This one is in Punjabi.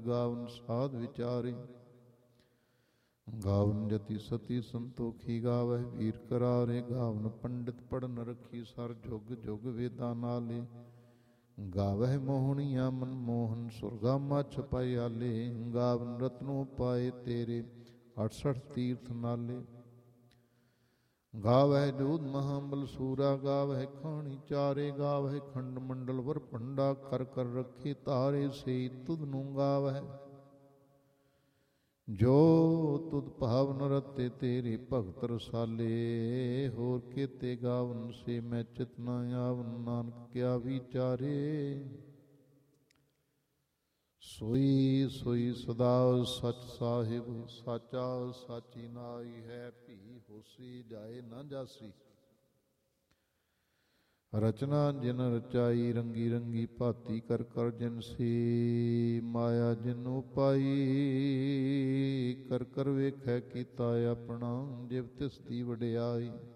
ਗਾਵਨ ਸਾਧ ਵਿਚਾਰੇ। ਗਾਵਨ ਜਤੀ ਸਤੀ ਸੰਤੋਖੀ ਗਾਵਹਿ ਵੀਰ ਕਰਾਰੇ। ਗਾਵਨ ਪੰਡਿਤ ਪੜਨ ਰੱਖੀ ਸਰ ਜੁਗ ਜੁਗ ਵੇਦਾਂ ਨਾਲੇ। ਗਾਵਹਿ ਮੋਹਣੀਆਂ ਮਨਮੋਹਨ ਸੁਰਗਾ ਮਛ ਪਾਇਆਲੇ। ਗਾਵਨ ਰਤਨੋ ਪਾਏ ਤੇਰੇ 68 ਤੀਰਥ ਨਾਲੇ। ਗਾਵਹਿ ਜੋਧ ਮਹਾਬਲ ਸੂਰਾ। ਗਾਵਹਿ ਖਾਣੀ ਚਾਰੇ। ਗਾਵਹਿ ਖੰਡ ਮੰਡਲ ਵਰ ਭੰਡਾ ਕਰ ਕਰ ਰੱਖੇ ਤਾਰੇ। ਸੇ ਤੁਧ ਨੂੰ ਗਾਵਹਿ ਜੋ ਤੁਧ ਭਾਵਨ ਰਤੇ ਤੇਰੇ ਭਗਤ ਰਸਾਲੇ। ਹੋਰ ਕੀਤੇ ਗਾਵਨ ਸੇ ਮੈਂ ਚਿਤ ਨ ਆਵਨ ਨਾਨਕ ਕਿਆ ਵਿਚਾਰੇ। ਸੋਈ ਸੋਈ ਸਦਾ ਸਚ ਸਾਹਿਬ ਸਾਚਾ ਸਾਚੀ ਨਾਈ ਹੈ। ਭੀ ਹੋਸੀ ਜਾਏ ਨਾ ਜਾਸੀ। ਰਚਨਾ ਜਿਨ ਰਚਾਈ ਰੰਗੀ ਰੰਗੀ ਭਾਤੀ ਕਰ ਕਰ ਜਿਨ ਸੀ। ਮਾਇਆ ਜਿਨ ਉਪਾਈ ਕਰ ਕਰ ਵੇਖੈ ਕੀਤਾ ਆਪਣਾ। ਜਿਵ ਤਿਸ ਦੀ ਵਡਿਆਈ।